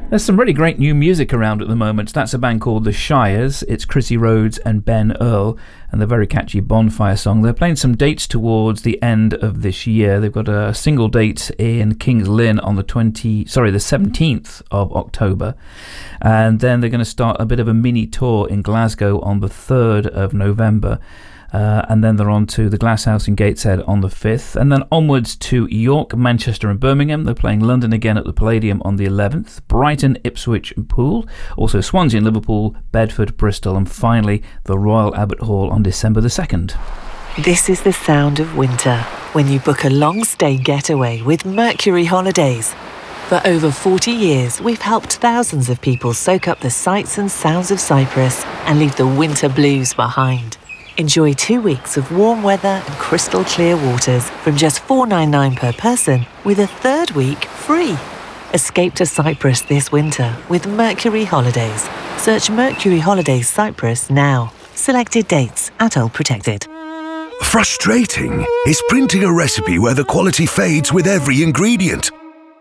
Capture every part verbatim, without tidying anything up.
There's some really great new music around at the moment. That's a band called The Shires. It's Chrissy Rhodes and Ben Earl, and the very catchy Bonfire song. They're playing some dates towards the end of this year. They've got a single date in Kings Lynn on the twenty, sorry, the seventeenth of October, and then they're going to start a bit of a mini tour in Glasgow on the third of November. Uh, and then they're on to the Glasshouse in Gateshead on the fifth, and then onwards to York, Manchester and Birmingham. They're playing London again at the Palladium on the eleventh, Brighton, Ipswich and Poole, also Swansea and Liverpool, Bedford, Bristol, and finally the Royal Albert Hall on December the second. This is the sound of winter when you book a long stay getaway with Mercury Holidays. For over forty years, we've helped thousands of people soak up the sights and sounds of Cyprus and leave the winter blues behind. Enjoy two weeks of warm weather and crystal clear waters from just four hundred ninety-nine pounds per person, with a third week free. Escape to Cyprus this winter with Mercury Holidays. Search Mercury Holidays Cyprus now. Selected dates at All Protected. Frustrating is printing a recipe where the quality fades with every ingredient.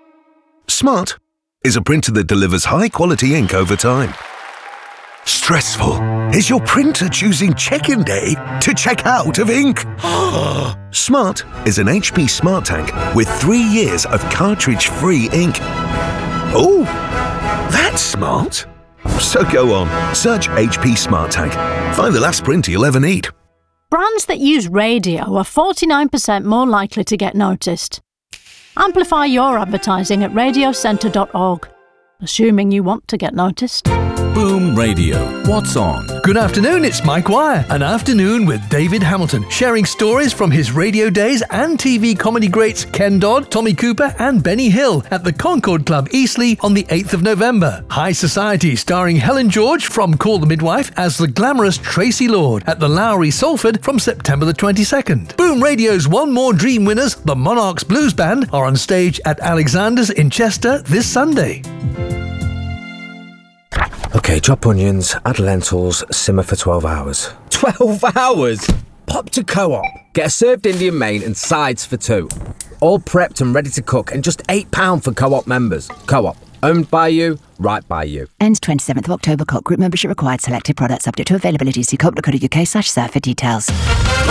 Smart is a printer that delivers high-quality ink over time. Stressful is your printer choosing check-in day to check out of ink. Smart is an H P Smart Tank with three years of cartridge-free ink. Oh, that's smart. So go on, search H P Smart Tank. Find the last printer you'll ever need. Brands that use radio are forty-nine percent more likely to get noticed. Amplify your advertising at radio centre dot org, assuming you want to get noticed. Boom Radio. What's on? Good afternoon, it's Mike Wire. An afternoon with David Hamilton, sharing stories from his radio days and T V comedy greats Ken Dodd, Tommy Cooper and Benny Hill at the Concord Club, Eastleigh on the eighth of November. High Society starring Helen George from Call the Midwife as the glamorous Tracy Lord at the Lowry, Salford from September the twenty-second. Boom Radio's One More Dream winners, the Monarchs Blues Band, are on stage at Alexander's in Chester this Sunday. Okay, chop onions, add lentils, simmer for twelve hours. twelve hours? Pop to Co-op. Get a served Indian main and sides for two. All prepped and ready to cook and just eight pounds for Co-op members. Co-op. Owned by you, right by you. Ends twenty-seventh of October. Co-op group membership required. Selected products subject to availability. See co op dot co dot uk slash surf for details.